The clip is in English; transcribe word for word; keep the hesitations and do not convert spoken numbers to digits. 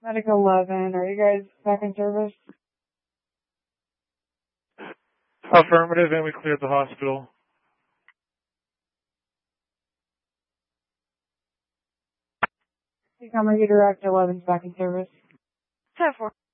Medic eleven, are you guys back in service? Affirmative, and we cleared the hospital. You come redirect eleven's back in service. ten four.